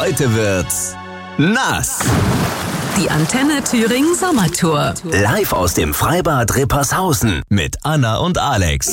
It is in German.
Heute wird's nass. Die Antenne Thüringen Sommertour. Live aus dem Freibad Rippershausen mit Anna und Alex.